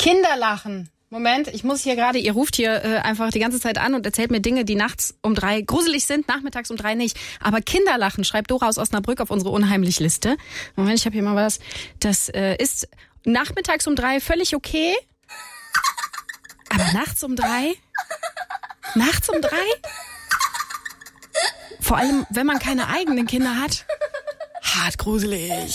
Kinderlachen. Moment, ich muss hier gerade, ihr ruft hier einfach die ganze Zeit an und erzählt mir Dinge, die nachts um 3 gruselig sind, nachmittags um 3 nicht. Aber Kinderlachen, schreibt Dora aus Osnabrück auf unsere Unheimlich-Liste. Moment, ich habe hier mal was. Das ist nachmittags um 3 völlig okay. Aber nachts um 3? Nachts um 3? Vor allem, wenn man keine eigenen Kinder hat. Hart gruselig.